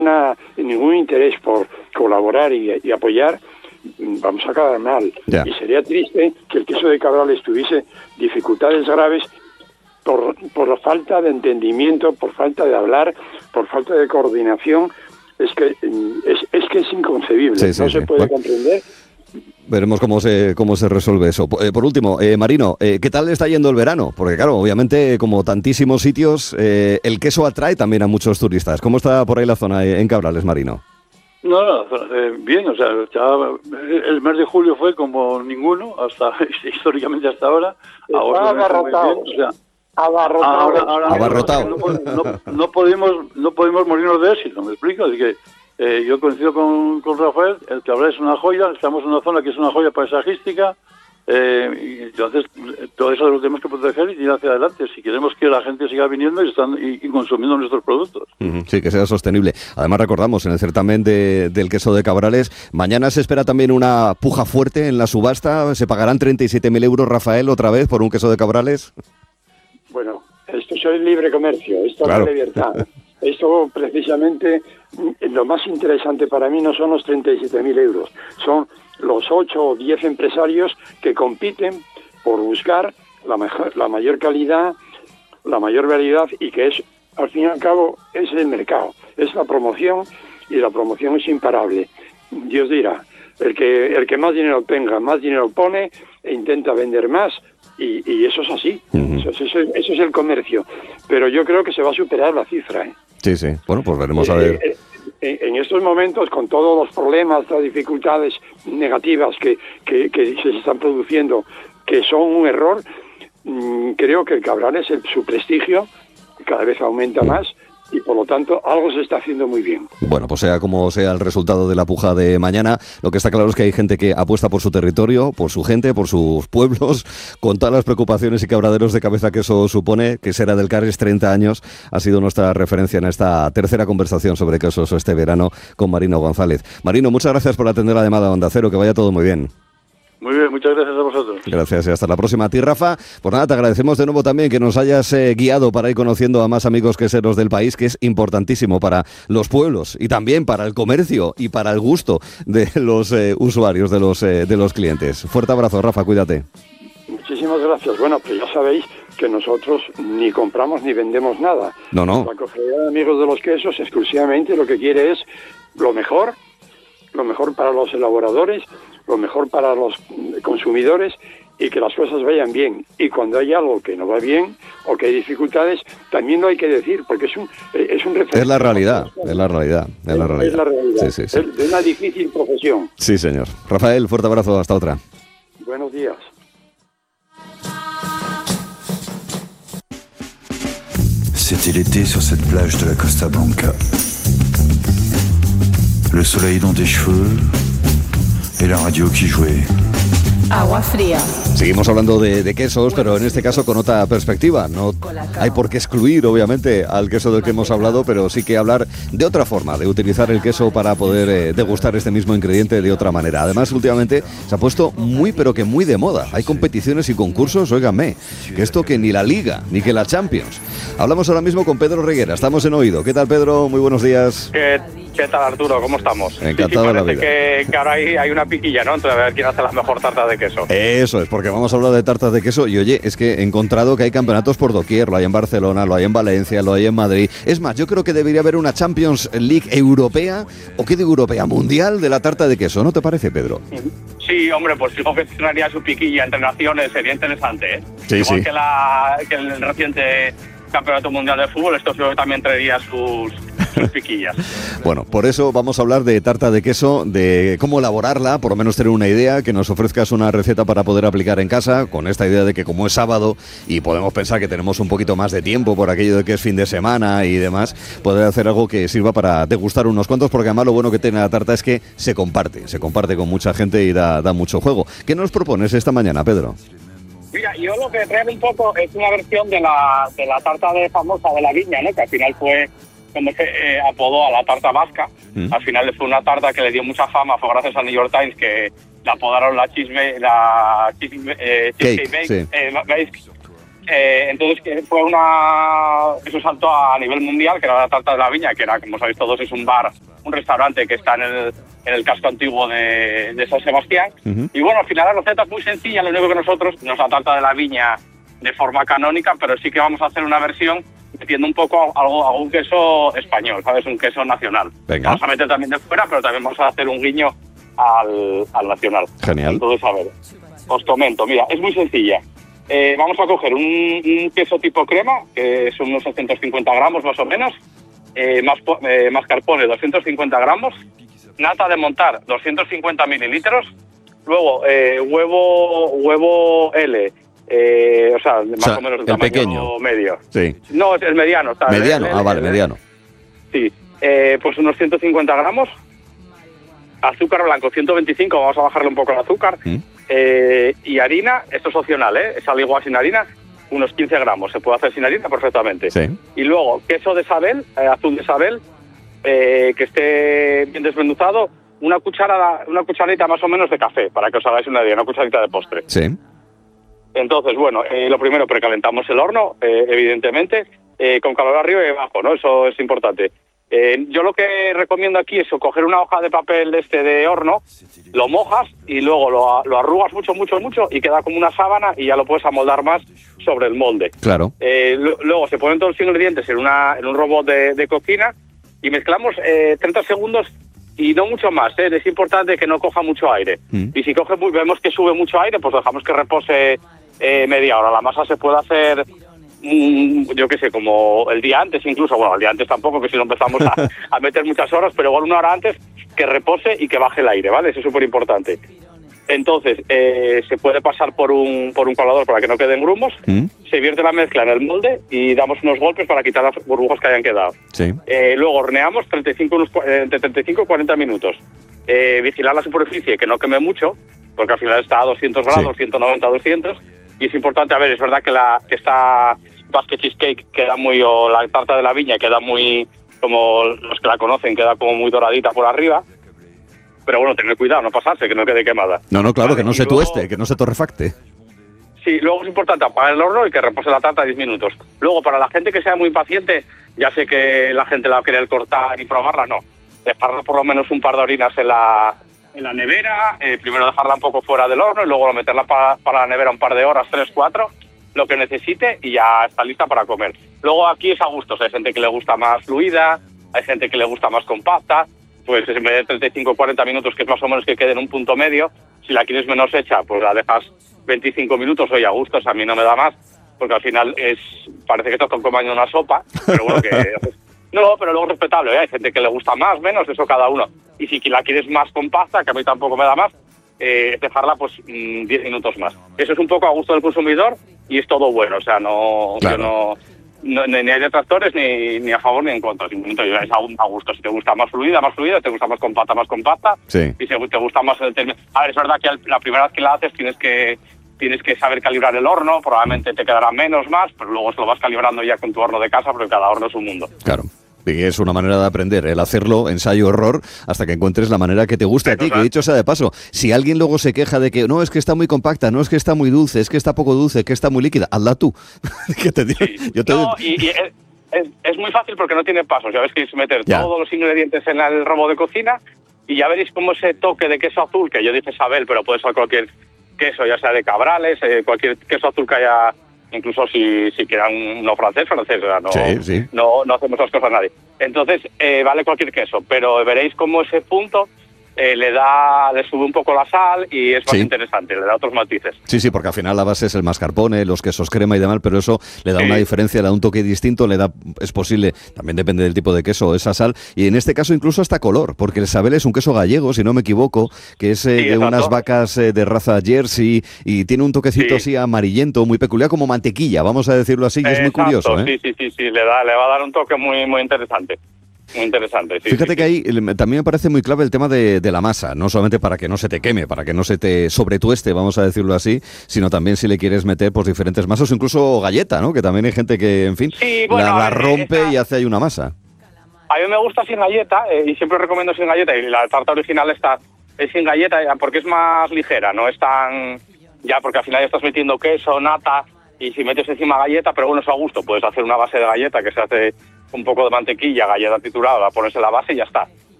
ningún interés por colaborar y apoyar, vamos a acabar mal. Ya. Y sería triste que el queso de Cabrales tuviese dificultades graves por la falta de entendimiento, por falta de hablar, por falta de coordinación. Es que es inconcebible. Sí, no se puede comprender. Veremos cómo se resuelve eso. Por último, Marino, ¿qué tal está yendo el verano? Porque claro, obviamente, como tantísimos sitios, el queso atrae también a muchos turistas. ¿Cómo está por ahí la zona en Cabrales, Marino? No, bien, o sea, ya el mes de julio fue como ninguno, históricamente hasta ahora. Ahora abarrotado. Abarrotado. No podemos morirnos de éxito, ¿me explico? Así que yo coincido con Rafael, el Cabrales es una joya, estamos en una zona que es una joya paisajística, y entonces todo eso lo tenemos que proteger y ir hacia adelante si queremos que la gente siga viniendo y consumiendo nuestros productos. Sí, que sea sostenible. Además recordamos, en el certamen del queso de Cabrales, mañana se espera también una puja fuerte en la subasta. ¿Se pagarán 37.000 euros, Rafael, otra vez por un queso de Cabrales? Bueno, esto es libre comercio, esto claro. Es la libertad. Esto precisamente, lo más interesante para mí no son los 37.000 euros, son los 8 o 10 empresarios que compiten por buscar la mayor calidad, la mayor variedad, y que es, al fin y al cabo, es el mercado, es la promoción, y la promoción es imparable. Dios dirá, el que más dinero tenga, más dinero pone e intenta vender más, y eso es así. Eso es el comercio. Pero yo creo que se va a superar la cifra, ¿eh? Sí. Bueno, pues veremos a ver. En estos momentos, con todos los problemas, las dificultades negativas que se están produciendo, que son un error, creo que el Cabrales, su prestigio, cada vez aumenta más. Y por lo tanto, algo se está haciendo muy bien. Bueno, pues sea como sea el resultado de la puja de mañana, lo que está claro es que hay gente que apuesta por su territorio, por su gente, por sus pueblos, con todas las preocupaciones y quebraderos de cabeza que eso supone. Que Sera del Carres, 30 años, ha sido nuestra referencia en esta tercera conversación sobre quesos este verano con Marino González. Marino, muchas gracias por atender la llamada a Onda Cero, que vaya todo muy bien. Muy bien, muchas gracias a vosotros. Gracias y hasta la próxima. A ti, Rafa, pues nada, te agradecemos de nuevo también que nos hayas guiado para ir conociendo a más amigos queseros del país, que es importantísimo para los pueblos y también para el comercio y para el gusto de los usuarios, de los clientes. Fuerte abrazo, Rafa, cuídate. Muchísimas gracias. Bueno, pues ya sabéis que nosotros ni compramos ni vendemos nada. No. La Cofradía de Amigos de los Quesos exclusivamente lo que quiere es lo mejor para los elaboradores, lo mejor para los consumidores, y que las cosas vayan bien. Y cuando hay algo que no va bien o que hay dificultades, también lo hay que decir, porque es un referente. Es la realidad. Es la realidad. Sí. Es de una difícil profesión. Sí, señor. Rafael, fuerte abrazo, hasta otra. Buenos días. C'était l'été sur cette plage de la Costa Blanca. Le soleil dans tes cheveux et la radio qui jouait. Agua fría. Seguimos hablando de quesos, pero en este caso con otra perspectiva. No hay por qué excluir, obviamente, al queso del que hemos hablado, pero sí que hablar de otra forma, de utilizar el queso para poder degustar este mismo ingrediente de otra manera. Además, últimamente se ha puesto muy, pero que muy de moda. Hay competiciones y concursos, óiganme, que esto que ni la Liga, ni que la Champions. Hablamos ahora mismo con Pedro Reguera, estamos en Oído. ¿Qué tal, Pedro? Muy buenos días. ¿Qué tal, Arturo? ¿Cómo estamos? Encantado de la vida. Que ahora hay una piquilla, ¿no? Entonces, a ver quién hace la mejor tarta de queso. Eso es, porque vamos a hablar de tartas de queso y oye, es que he encontrado que hay campeonatos por doquier, lo hay en Barcelona, lo hay en Valencia, lo hay en Madrid. Es más, yo creo que debería haber una Champions League europea, o qué digo europea, mundial de la tarta de queso, ¿no te parece, Pedro? Sí, hombre, pues fijo que tendría su piquilla entre naciones, sería interesante, ¿eh? Sí, Igual sí. que el reciente Campeonato Mundial de Fútbol, esto también traería sus piquillas. Bueno, por eso vamos a hablar de tarta de queso, de cómo elaborarla, por lo menos tener una idea, que nos ofrezcas una receta para poder aplicar en casa, con esta idea de que como es sábado y podemos pensar que tenemos un poquito más de tiempo por aquello de que es fin de semana y demás, poder hacer algo que sirva para degustar unos cuantos, porque además lo bueno que tiene la tarta es que se comparte con mucha gente y da mucho juego. ¿Qué nos propones esta mañana, Pedro? Mira, yo lo que traigo un poco es una versión de la tarta famosa de la Viña, ¿no? Que al final fue como se apodó a la tarta vasca. Al final fue una tarta que le dio mucha fama, fue gracias al New York Times que la apodaron la cheesecake bake. Sí. Entonces fue eso saltó a nivel mundial, que era la tarta de la viña, que era, como sabéis todos, es un restaurante que está en el casco antiguo de San Sebastián. Y bueno, al final la receta es muy sencilla, lo único que nosotros, no es la tarta de la viña de forma canónica, pero sí que vamos a hacer una versión metiendo un poco algún queso español, ¿sabes? Un queso nacional. Venga. Vamos a meter también de fuera, pero también vamos a hacer un guiño al nacional. Genial. Entonces, a ver, os comento, mira, es muy sencilla. Vamos a coger un queso tipo crema, que son unos 750 gramos más o menos, mascarpone 250 gramos, nata de montar 250 mililitros, luego huevo L, o sea, más o menos de el tamaño pequeño. Medio. Sí. No, es el mediano. ¿Sabes? Mediano, vale, mediano. Sí, pues unos 150 gramos, azúcar blanco 125, vamos a bajarle un poco el azúcar, y harina, esto es opcional, sal igual sin harina, unos 15 gramos, se puede hacer sin harina perfectamente. Sí. Y luego queso de Sabel, azul de Sabel, que esté bien desmenuzado, una cucharadita más o menos de café, para que os hagáis una idea, una cucharadita de postre. Sí. Entonces, bueno, lo primero, precalentamos el horno, evidentemente, con calor arriba y abajo, ¿no? Eso es importante. Yo lo que recomiendo aquí es coger una hoja de papel de horno, lo mojas y luego lo arrugas mucho y queda como una sábana y ya lo puedes amoldar más sobre el molde. Claro. Luego se ponen todos los ingredientes en un robot de cocina y mezclamos 30 segundos y no mucho más, Es importante que no coja mucho aire. Y si vemos que sube mucho aire, pues dejamos que repose media hora. La masa se puede hacer... yo qué sé, como el día antes incluso, bueno, el día antes tampoco, que si no empezamos a meter muchas horas, pero igual una hora antes, que repose y que baje el aire, ¿vale? Eso es súper importante. Entonces, se puede pasar por un colador para que no queden grumos, se vierte la mezcla en el molde y damos unos golpes para quitar las burbujas que hayan quedado. Sí. Luego horneamos entre 35 y 40 minutos. Vigilar la superficie, que no queme mucho, porque al final está a 200 grados, 190, 200, y es importante, a ver, es verdad que esta basket cheesecake queda o la tarta de la viña queda muy, como los que la conocen, queda como muy doradita por arriba, pero bueno, tener cuidado, no pasarse, que no quede quemada. No, claro, ¿vale? que no se tueste, que no se torrefacte. Sí, luego es importante apagar el horno y que repose la tarta 10 minutos. Luego, para la gente que sea muy impaciente, ya sé que la gente la va a querer cortar y probarla, no. Dejarla por lo menos un par de horinas en la nevera, primero dejarla un poco fuera del horno y luego meterla para la nevera un par de horas, 3, 4, lo que necesite y ya está lista para comer. Luego aquí es a gustos, hay gente que le gusta más fluida, hay gente que le gusta más compacta, pues en vez de 35 o 40 minutos, que es más o menos que quede en un punto medio, si la quieres menos hecha, pues la dejas 25 minutos, oye, a gustos, a mí no me da más, porque al final parece que estás comiendo una sopa, pero bueno, que... No, pero luego respetable, hay gente que le gusta más, menos, eso cada uno. Y si la quieres más compacta, que a mí tampoco me da más, dejarla pues 10 minutos más. Eso es un poco a gusto del consumidor y es todo bueno, o sea, Claro. ni hay detractores ni a favor ni en contra, simplemente es a gusto. Si te gusta más fluida, te gusta más compacta, Sí. y si te gusta más el término. A ver, es verdad que la primera vez que la haces tienes que saber calibrar el horno, probablemente te quedará menos, más, pero luego se lo vas calibrando ya con tu horno de casa, porque cada horno es un mundo. Claro. Y es una manera de aprender, el hacerlo, ensayo-error, hasta que encuentres la manera que te guste a ti, que dicho sea de paso, si alguien luego se queja de que no, es que está muy compacta, no es que está muy dulce, es que está poco dulce, que está muy líquida, hazla tú. ¿Qué te digo? Sí. Es muy fácil porque no tiene pasos, ya ves que es meter todos los ingredientes en el robot de cocina y ya veréis cómo ese toque de queso azul, que yo dije Sabel, pero puede ser cualquier queso, ya sea de Cabrales, cualquier queso azul que haya, incluso si quieran no francés, o sea, no hacemos esas cosas a nadie. Entonces, vale cualquier queso, pero veréis cómo ese punto le sube un poco la sal y es más interesante, le da otros matices. Sí, porque al final la base es el mascarpone, los quesos crema y demás, pero eso le da una diferencia, le da un toque distinto, es posible, también depende del tipo de queso, esa sal, y en este caso incluso hasta color, porque el Sabel es un queso gallego, si no me equivoco, que es de unas vacas de raza Jersey y tiene un toquecito así amarillento, muy peculiar, como mantequilla, vamos a decirlo así, y es muy curioso. Sí, le va a dar un toque muy, muy interesante. Muy interesante, sí. Fíjate que ahí también me parece muy clave el tema de la masa, no solamente para que no se te queme, para que no se te sobretueste, vamos a decirlo así, sino también si le quieres meter pues diferentes masas, o incluso galleta, ¿no? Que también hay gente que, en fin, la rompe y hace ahí una masa. A mí me gusta sin galleta, y siempre recomiendo sin galleta, y la tarta original es sin galleta, porque es más ligera, no es tan... Ya, porque al final ya estás metiendo queso, nata, y si metes encima galleta, pero bueno, eso a gusto, puedes hacer una base de galleta que se hace un poco de mantequilla, galleta triturada, la pones en la base y ya está.